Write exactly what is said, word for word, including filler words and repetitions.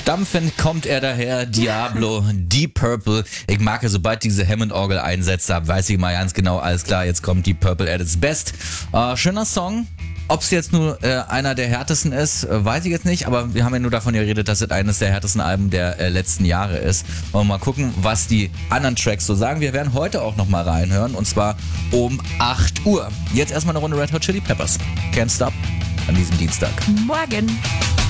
Stampfend kommt er daher, Diablo, Deep Purple. Ich mag ja, sobald diese Hammond-Orgel einsetzt, da weiß ich mal ganz genau, alles klar, jetzt kommt Deep Purple at its best. Äh, schöner Song. Ob es jetzt nur äh, einer der härtesten ist, äh, weiß ich jetzt nicht, aber wir haben ja nur davon geredet, dass es eines der härtesten Alben der äh, letzten Jahre ist. Und mal gucken, was die anderen Tracks so sagen. Wir werden heute auch nochmal reinhören, und zwar um acht Uhr. Jetzt erstmal eine Runde Red Hot Chili Peppers. Can't Stop an diesem Dienstag. Morgen.